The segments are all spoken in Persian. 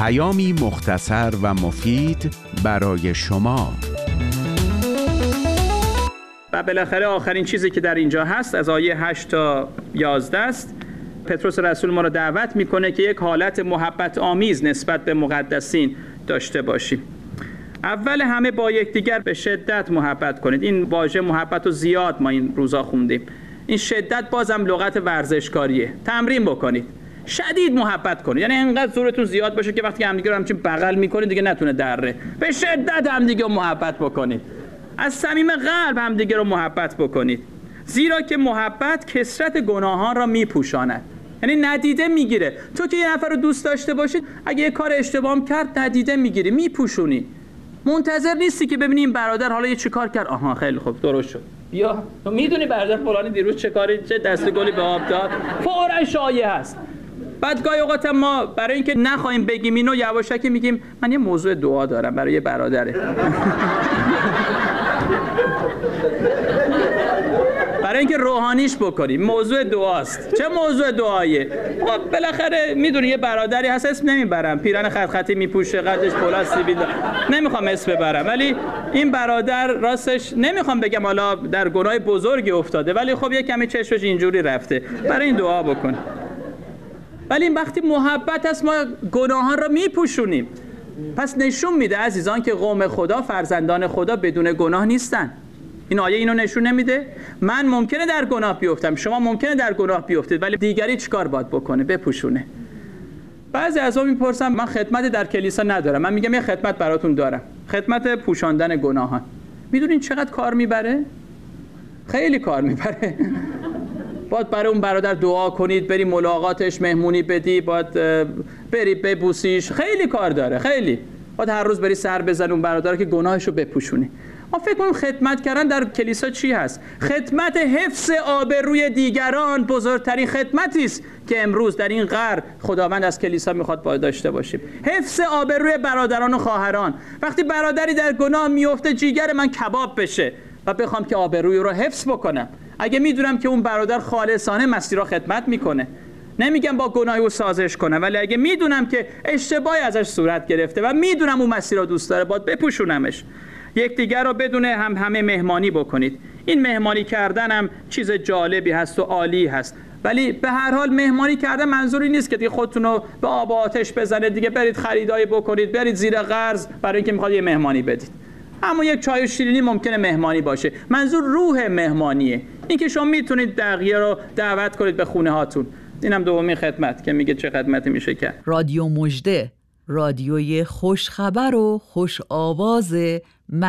پیامی مختصر و مفید برای شما. و بالاخره آخرین چیزی که در اینجا هست از آیه 8 تا 11 است. پتروس رسول ما را دعوت میکنه که یک حالت محبت آمیز نسبت به مقدسین داشته باشیم. اول همه با یکدیگر به شدت محبت کنید. این واژه محبت رو زیاد ما این روزا خوندیم. این شدت بازم لغت ورزشکاریه. تمرین بکنید. شدید محبت کنید. یعنی انقدر زورتون زیاد باشه که وقتی همدیگه رو همچین بغل میکنید دیگه نتونه دره. به شدت همدیگه رو محبت بکنید. از صمیم قلب همدیگه رو محبت بکنید. زیرا که محبت کثرت گناهان را میپوشاند. یعنی ندیده میگیره. تو که یه نفر رو دوست داشته باشید، اگه یه کار اشتباه کرد ندیده میگیری، میپوشونی. منتظر نیستی که ببینی این برادر حالا یه چیکار کرد. آها خیلی خوب درست شد. بیا تو میدونی برادر فلانی دیروز چه کاری، چه دست گلی به آب داد. فوراً شایعه هست. بعد گاهی اوقات ما برای اینکه نخواهیم بگیم اینو یواشکی میگیم من یه موضوع دعا دارم برای یه برادره. برای اینکه روحانیش بکنیم. موضوع دعاست. چه موضوع دعایه؟ خب بالاخره میدونی یه برادری هست، اسم نمیبرم، پیرن خط خطی میپوشه، قدش بالا سیبیل، نمیخوام اسم ببرم، ولی این برادر راستش نمیخوام بگم حالا در گناه بزرگی افتاده، ولی خب یه کمی چشمش اینجوری رفته، برای این دعا بکن. ولی وقتی محبت هست ما گناهان را میپوشونیم. پس نشون میده عزیزان که قوم خدا، فرزندان خدا بدون گناه نیستن. این آیه اینو نشون نمیده؟ من ممکنه در گناه بیفتم، شما ممکنه در گناه بیفتید، ولی دیگری چیکار باید بکنه؟ بپوشونه. بعضی از ما میپرسن من خدمت در کلیسا ندارم. من میگم یه خدمت براتون دارم. خدمت پوشاندن گناهان. میدونین چقدر کار میبره؟ خیلی کار میبره. باید برای اون برادر دعا کنید، بری ملاقاتش، مهمونی بدی، باید بری ببوسیش، خیلی کار داره، خیلی. باید هر روز بری سر بزنی اون برادر که گناهشو بپوشونی. ما فکر کنیم خدمت کردن در کلیسا چی هست؟ خدمت حفظ آبروی دیگران بزرگترین خدمتی است که امروز در این قرن خداوند از کلیسا میخواد داشته باشیم. حفظ آبروی برادران و خواهران. وقتی برادری در گناه میفته جیگر من کباب بشه و بخوام که آبروی رو حفظ بکنم. اگه میدونم که اون برادر خالصانه مسیح را خدمت میکنه، نمیگم با گناهی او سازش کنم، ولی اگه میدونم که اشتباهی ازش صورت گرفته و میدونم اون مسیح را دوست داره، باید بپوشونمش. یکدیگر رو بدون همه مهمانی بکنید. این مهمانی کردن هم چیز جالبی هست و عالی هست، ولی به هر حال مهمانی کردن منظوری نیست که دیگه خودتون رو به آب و آتش بزنه، دیگه برید خریدایی بکنید، برید زیر قرض برای اینکه میخواد یه مهمانی بدید. اما یک چای و شیرینی ممکنه مهمانی باشه. منظور روح مهمانیه. این که شما میتونید بقیه رو دعوت کنید به خونه هاتون. اینم دومین خدمت که میگه چه خدمتی میشه کرد. رادیو مژده، رادیوی خوشخبر و خوش آواز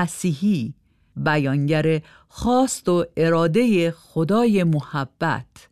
مسیحی، بیانگر خواست و اراده خدای محبت.